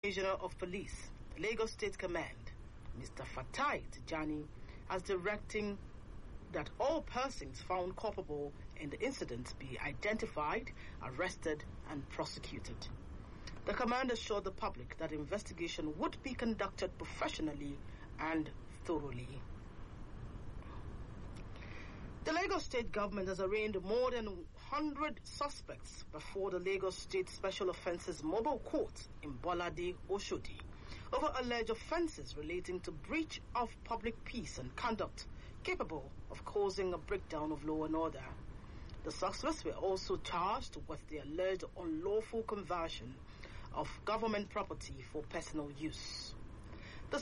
Commissioner of Police, Lagos State Command, Mr. Fatai Tijani, as directing that all persons found culpable in the incident be identified, arrested, and prosecuted. The command assured the public that investigation would be conducted professionally and thoroughly. The Lagos State government has arraigned more than 100 suspects before the Lagos State Special Offences Mobile Court in Bolade, Oshodi, over alleged offences relating to breach of public peace and conduct capable of causing a breakdown of law and order. The suspects were also charged with the alleged unlawful conversion of government property for personal use. In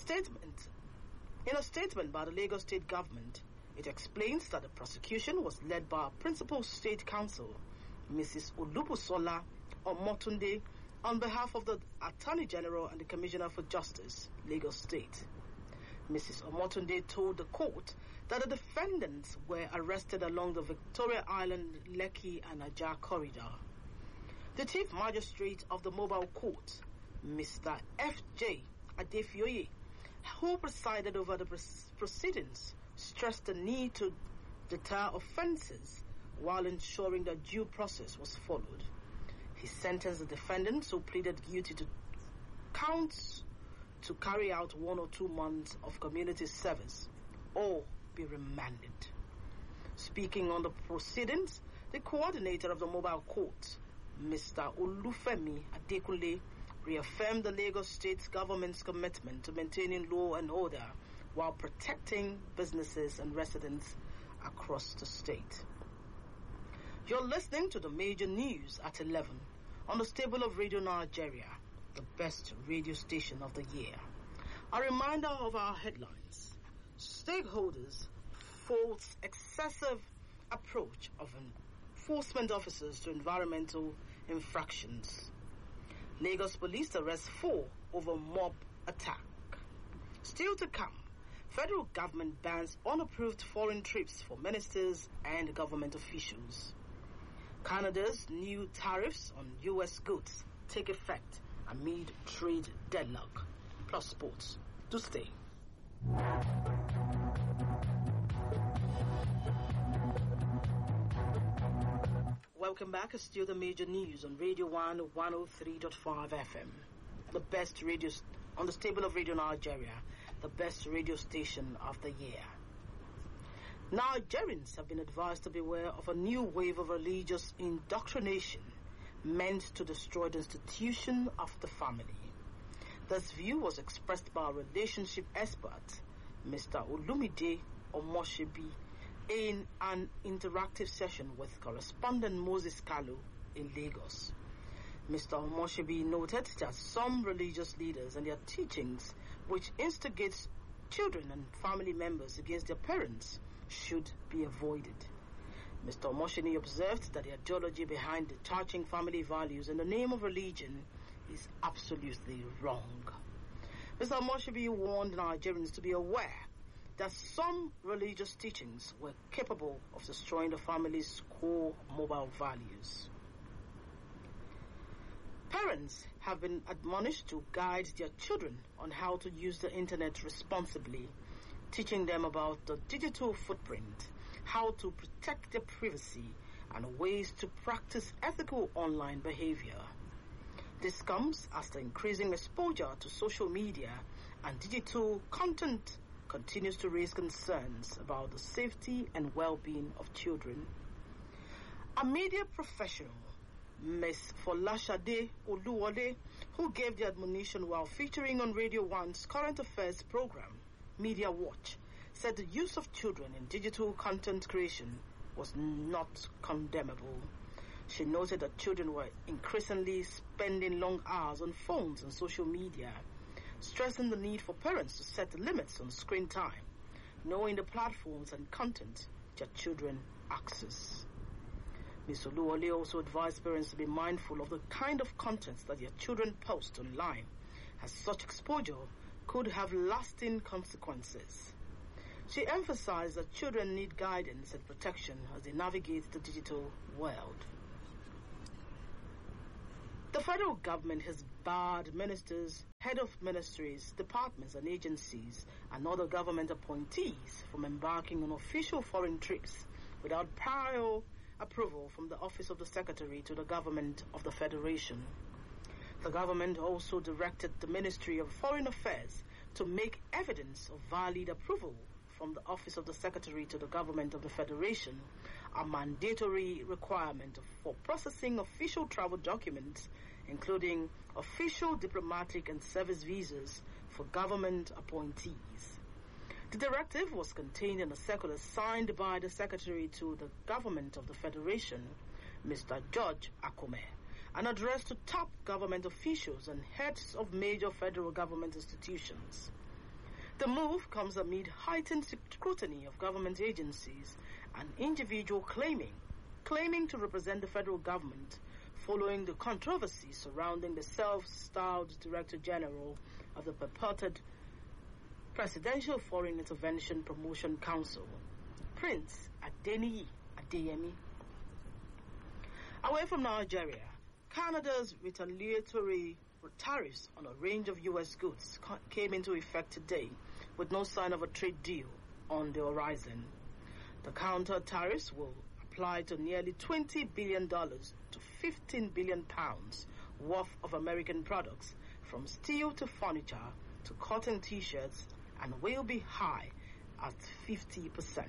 a statement by the Lagos State government, it explains that the prosecution was led by our Principal State Counsel, Mrs. Olubusola Omotunde, on behalf of the Attorney General and the Commissioner for Justice, Lagos State. Mrs. Omotunde told the court that the defendants were arrested along the Victoria Island, Lekki and Ajah corridor. The Chief Magistrate of the Mobile Court, Mr. F.J. Adefioye, who presided over the proceedings, stressed the need to deter offences while ensuring that due process was followed. He sentenced the defendants who pleaded guilty to counts to carry out 1 or 2 months of community service or be remanded. Speaking on the proceedings, the coordinator of the mobile court, Mr. Olufemi Adekunle, reaffirmed the Lagos State government's commitment to maintaining law and order while protecting businesses and residents across the state. You're listening to the major news at 11 on the stable of Radio Nigeria, the best radio station of the year. A reminder of our headlines. Stakeholders fault excessive approach of enforcement officers to environmental infractions. Lagos police arrest 4 over mob attack. Still to come, federal government bans unapproved foreign trips for ministers and government officials. Canada's new tariffs on U.S. goods take effect amid trade deadlock. Plus sports. To stay. Welcome back. It's still the major news on Radio 1 103.5 FM. The best radio on the stable of Radio Nigeria, the best radio station of the year. Nigerians have been advised to beware of a new wave of religious indoctrination meant to destroy the institution of the family. This view was expressed by a relationship expert, Mr. Olumide Omoshebi, in an interactive session with correspondent Moses Kalu in Lagos. Mr. Omoshebi noted that some religious leaders and their teachings, which instigates children and family members against their parents, should be avoided. Mr. Omoshebi observed that the ideology behind detaching family values in the name of religion is absolutely wrong. Mr. Omoshebi warned Nigerians to be aware that some religious teachings were capable of destroying the family's core moral values. Parents have been admonished to guide their children on how to use the internet responsibly, teaching them about the digital footprint, how to protect their privacy, and ways to practice ethical online behavior. This comes as the increasing exposure to social media and digital content continues to raise concerns about the safety and well-being of children. A media professional, Ms. Folashade Oluwole, who gave the admonition while featuring on Radio 1's current affairs program, Media Watch, said the use of children in digital content creation was not condemnable. She noted that children were increasingly spending long hours on phones and social media, stressing the need for parents to set limits on screen time, knowing the platforms and content their children access. Ms. Oluwole also advised parents to be mindful of the kind of content that their children post online, as such exposure could have lasting consequences. She emphasized that children need guidance and protection as they navigate the digital world. The federal government has barred ministers, head of ministries, departments and agencies, and other government appointees from embarking on official foreign trips without prior approval from the Office of the Secretary to the Government of the Federation. The government also directed the Ministry of Foreign Affairs to make evidence of valid approval from the Office of the Secretary to the Government of the Federation a mandatory requirement for processing official travel documents, including official diplomatic and service visas for government appointees. The directive was contained in a circular signed by the Secretary to the Government of the Federation, Mr. George Akome, and addressed to top government officials and heads of major federal government institutions. The move comes amid heightened scrutiny of government agencies and individuals claiming to represent the federal government following the controversy surrounding the self-styled Director General of the purported Presidential Foreign Intervention Promotion Council, Prince Adeniyi Adeyemi. Away from Nigeria, Canada's retaliatory tariffs on a range of U.S. goods came into effect today with no sign of a trade deal on the horizon. The counter tariffs will apply to nearly $20 billion to 15 billion pounds worth of American products, from steel to furniture to cotton t-shirts, and will be high at 50%.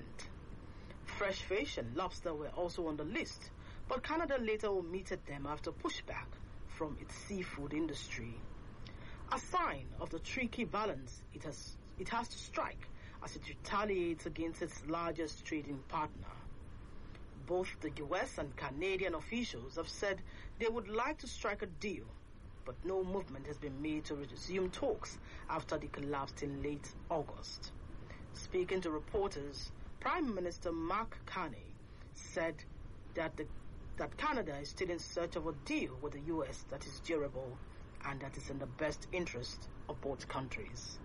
Fresh fish and lobster were also on the list, but Canada later omitted them after pushback from its seafood industry. A sign of the tricky balance it has to strike as it retaliates against its largest trading partner. Both the U.S. and Canadian officials have said they would like to strike a deal, but no movement has been made to resume talks after the collapse in late August. Speaking to reporters, Prime Minister Mark Carney said that Canada is still in search of a deal with the U.S. that is durable and that is in the best interest of both countries.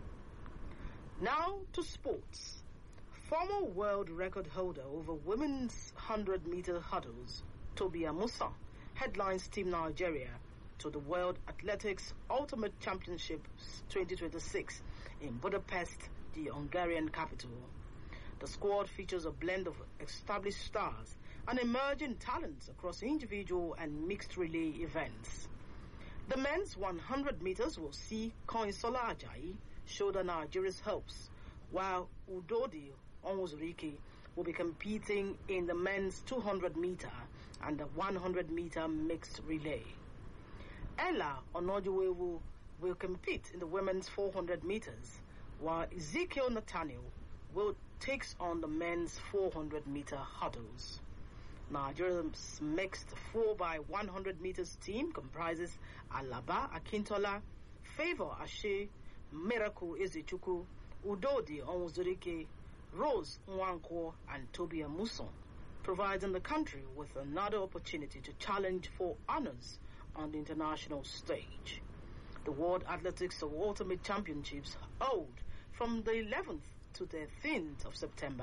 Now to sports. Former world record holder over women's 100-meter hurdles, Tobi Amusan, headlines Team Nigeria to the World Athletics Ultimate Championships 2026 in Budapest, the Hungarian capital. The squad features a blend of established stars and emerging talents across individual and mixed relay events. The men's 100 meters will see Koinsola Ajayi shoulder Nigeria's hopes, while Udodi Onwuzurike will be competing in the men's 200-meter and the 100-meter mixed relay. Ella Onojuwewu will compete in the women's 400 meters, while Ezekiel Nathaniel will take on the men's 400-meter hurdles. Nigeria's mixed 4x100 meters team comprises Alaba Akintola, Favor Ashe, Miracle Ezechuku, Udodi Onwuzurike, Rose Nwankwo, and Tobi Amusan, providing the country with another opportunity to challenge for honors on the international stage. The World Athletics Ultimate Championships hold from the 11th to the 13th of September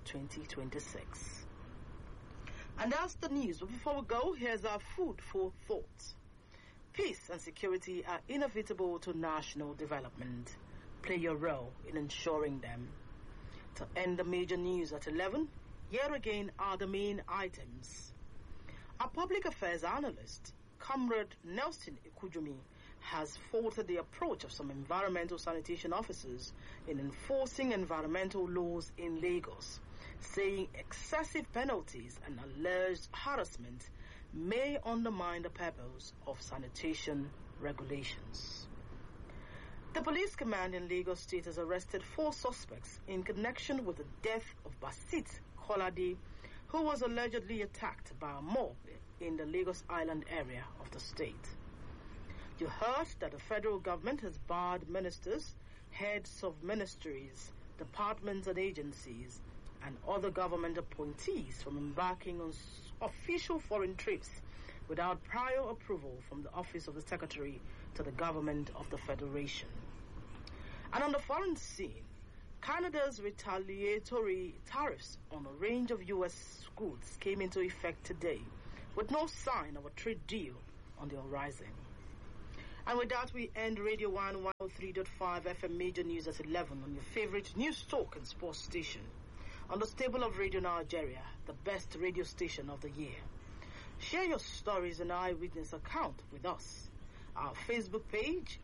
2026. And that's the news. But before we go, here's our food for thought. Peace and security are inevitable to national development. Play your role in ensuring them. To end the major news at 11, here again are the main items. Our public affairs analyst, Comrade Nelson Ikujumi, has faulted the approach of some environmental sanitation officers in enforcing environmental laws in Lagos, saying excessive penalties and alleged harassment may undermine the purpose of sanitation regulations. The police command in Lagos State has arrested 4 suspects in connection with the death of Basit Kolade, who was allegedly attacked by a mob in the Lagos Island area of the state. You heard that the federal government has barred ministers, heads of ministries, departments and agencies, and other government appointees from embarking on official foreign trips without prior approval from the Office of the Secretary to the Government of the Federation. And on the foreign scene, Canada's retaliatory tariffs on a range of U.S. goods came into effect today, with no sign of a trade deal on the horizon. And with that, we end Radio 1 103.5 FM Major News at 11 on your favorite news talk and sports station. On the stable of Radio Nigeria, the best radio station of the year. Share your stories and eyewitness account with us. Our Facebook page,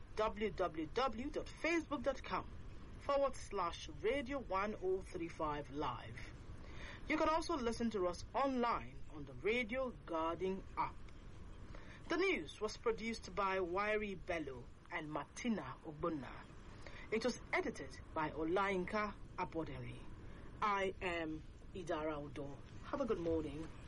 www.facebook.com/Radio 1035 Live. You can also listen to us online on the Radio Garden app. The news was produced by Wairi Bello and Martina Ogbonna. It was edited by Olayinka Abodeli. I am Idara Odo. Have a good morning.